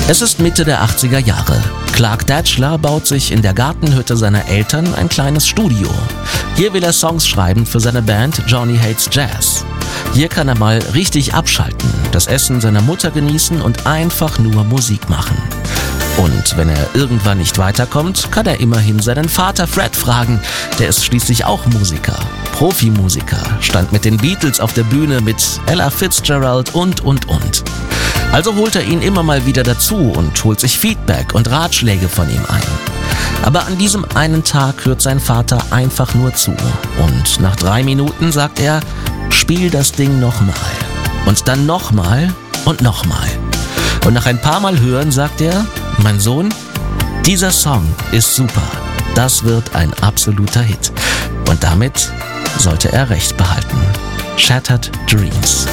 Es ist Mitte der 80er Jahre. Clark Datchler baut sich in der Gartenhütte seiner Eltern ein kleines Studio. Hier will er Songs schreiben für seine Band Johnny Hates Jazz. Hier kann er mal richtig abschalten, das Essen seiner Mutter genießen und einfach nur Musik machen. Und wenn er irgendwann nicht weiterkommt, kann er immerhin seinen Vater Fred fragen. Der ist schließlich auch Musiker, Profimusiker, stand mit den Beatles auf der Bühne mit Ella Fitzgerald und. Also holt er ihn immer mal wieder dazu und holt sich Feedback und Ratschläge von ihm ein. Aber an diesem einen Tag hört sein Vater einfach nur zu. Und nach 3 Minuten sagt er, spiel das Ding nochmal. Und dann nochmal und nochmal. Und nach ein paar Mal hören sagt er, mein Sohn, dieser Song ist super. Das wird ein absoluter Hit. Und damit sollte er recht behalten. Shattered Dreams.